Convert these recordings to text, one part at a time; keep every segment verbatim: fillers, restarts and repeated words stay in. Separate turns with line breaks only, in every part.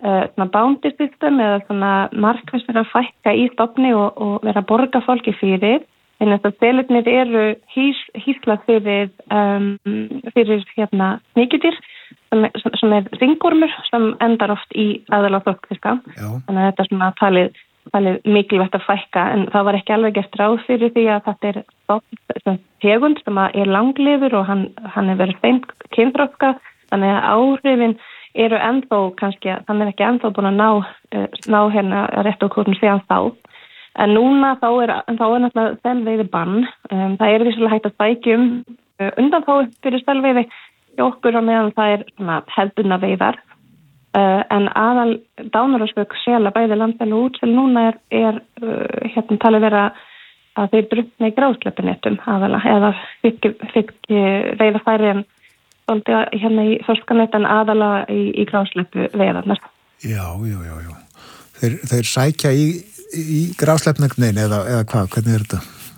uh, svona bounty system eða svona markvist vera að fækka í stofni og, og vera að borga fólki fyrir. En þess að selirnir eru hís, hísla fyrir, um, fyrir hérna sníkjudýr sem, sem er ringormur sem endar oft í aðalega þorskfiska. Þannig að þetta er svona talið, talið mikilvægt að fækka en það var ekki alveg gert ráð fyrir því að þetta er stofn, tegund sem er langlifur og hann, hann er verið steint kynþroska þannig að áhrifin eru ennþá kannski, þannig er ekki ennþá búin að ná, ná hérna rétt og kórnum síðan þá. En núna þá er, þá er náttúrulega selveiði bann. Um, það er vissulega hægt að sækjum uh, undanþágu fyrir selveiði í okkur og meðan það er svona, hefðbundna veiðar. Uh, en aðal dánarósvök sela bæði landsel og útsel núna er, er uh, hérna talið vera að þeir drukna í grásleppunettum aðalega eða fikk, fikk veiða færi en svolítið hérna í þorskanett en aðalega í, í grásleppu veiðarnar.
Já, já, já, já. Þeir, þeir sækja í í grásleppnögnin eða, eða hvað, hvernig er þetta?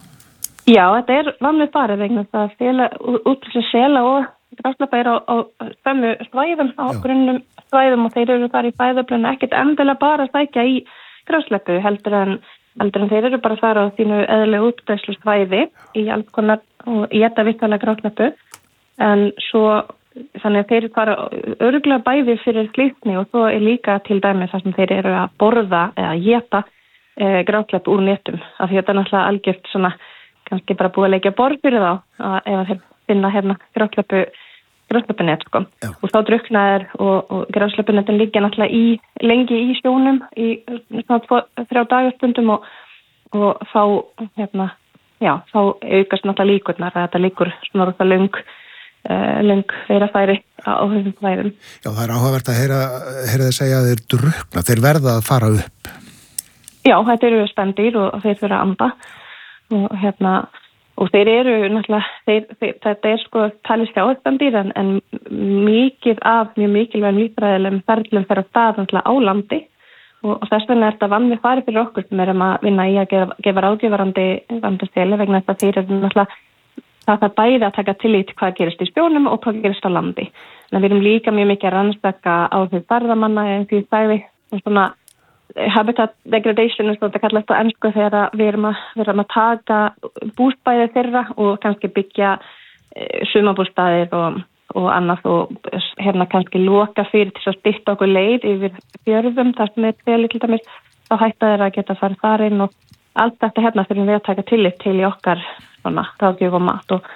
Já, þetta er vanlega farið vegna það sela, útlýslega sela og grásleppa er á, á stömmu svæðum, á grunnum svæðum og þeir eru þar í fæðuplunni ekkert endilega bara að sækja í grásleppu heldur en, heldur en þeir eru bara þar á þínu eðlilegu útbreiðslu svæði í alls konar og í þetta vittalega grásleppu en svo þannig að þeir fara örugglega bæði fyrir slíkni og svo er líka til dæmis þar sem þeir eru að borða eða éta E, gráslepp úr netum af því að þetta er náttúrulega algjört svona kannski bara búið að leggja borð fyrir þá að, ef þeir finna hérna grásleppu grásleppunet sko Já. Og þá druknaðir og, og grásleppunetin liggja náttúrulega í, lengi í sjónum í svona tvo, þrjá dagarstundum og, og þá hérna, já, þá aukast náttúrulega líkurnar að þetta liggur svona rosa löng uh, löng veirafæri á þessum svæðum.
Já, það er áhugavert að heyra, heyra þið segja að þeir drukna, þeir verða að fara upp.
Já, þetta eru spendýr og þeir fyrir að anda og hérna og þeir eru náttúrulega þeir, þeir, þetta er sko talið spendýr en, en mikið af mjög mikilvægum líffræðilegum ferlum fyrir að stað náttúrulega á landi og, og þess vegna er þetta vann við farið fyrir okkur sem erum að vinna í að gefa, gefa ráðgjöfarandi vandi steli vegna þess að þeir eru náttúrulega það þarf bæði að taka tillit hvað gerist í spjónum og hvað gerist á landi. En við erum líka mjög mikið að rannsaka á því ferðamanna en því stæði og svona habitat degradation er þetta kallast á ensku þegar við erum að, við erum að taka bústæði þeirra og kannski byggja e, sumarbústæðir og, og annað og hérna kannski loka fyrir til að stytta okkur leið yfir fjörðum þar sem er tveli til dæmis þá hætta þeirra að geta farið þar inn og allt þetta hérna þurfum við að taka tillit til í okkar svona ráðgjöf og mat og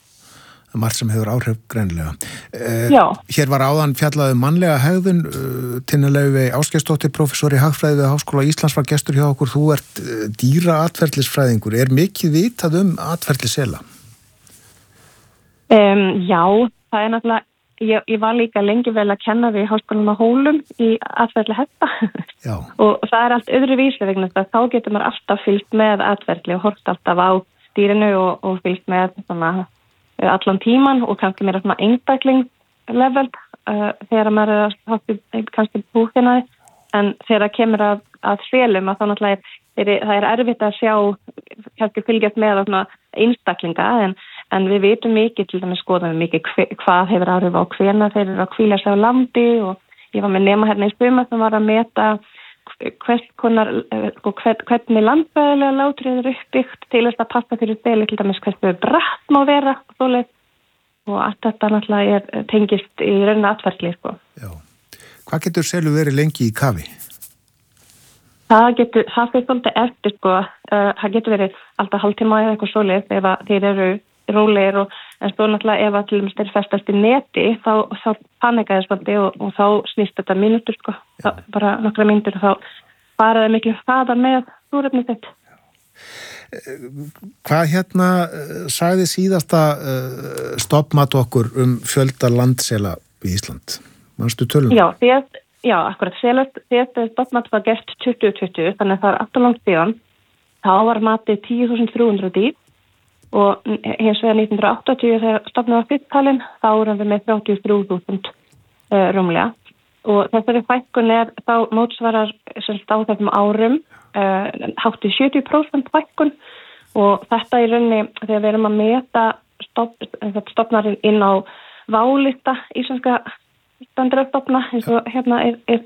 margt sem hefur áhrif greinilega. Eh,
Já.
Hér var áðan fjallaði mannlega hegðun, uh, Tinna Laufey Ásgeirsdóttir, prófessor í hagfræði við Háskóla Íslands var gestur hjá okkur. Þú ert uh, dýra atferlisfræðingur. Er mikið vitað um atferli sela?
Um, já, það er náttúrulega, ég, ég var líka lengi vel að kenna við Háskólanum á Hólum í atferli hesta og það er allt öðru vísi vegna þess að þá getur maður alltaf fylgt með atferli og hort alltaf á dýrinu og, og fylgt með svona allan tíman og kannski meira svona einstaklingslevel uh, þegar maður er að kannski búfinaði en þegar það kemur að, að selum að þá náttúrulega er, er, það er erfitt að sjá kannski fylgjast með svona einstaklinga en, en við vitum mikið til dæmis skoðum við mikið hve, hvað hefur áhrif á hvena þeir eru að hvíla sig á landi og ég var með nema hérna í spuma sem var að meta hvers konar, hvern, hvernig landfræðilega látrið er uppbyggt til þess að passa fyrir steli til dæmis hversu bratt má vera og, og allt þetta náttúrulega er tengist í rauninu atferðli sko.
Já. Hvað getur selu verið lengi í kafi?
Það getur, það fyrir svolítið eftir sko, uh, það getur verið alltaf hálftíma eða eitthvað svoleiðis ef þeir eru rólegir og en svo náttúrulega ef að til dæmis þeir festast í neti þá, þá panikaði svolítið og, og þá snýst þetta mínútur sko, það, bara nokkra mínútur og þá faraði miklu hraða með súrefni sitt.
Hvað hérna sagði síðasta uh, stoppmat okkur um fjölda landsela í Ísland? Manstu tölum?
Já, síðast, já, akkurat, síðast stoppmat var gert tuttugu tuttugu, þannig að það er alltaf langt síðan. Þá var matið tíu þúsund þrjú hundruð dýr og hins vegar nítján hundruð áttatíu þegar stofnum var fyrsttalinn þá erum við með þrjátíu og þrjú þúsund uh, rúmlega og þessari fækkun er þá mótsvarar semst á þessum árum uh, hátt í sjötíu prósent fækkun og þetta í rauninni þegar við erum að meta stopp, stofnarinn inn á válista íslenska standardstofna eins og hérna er, er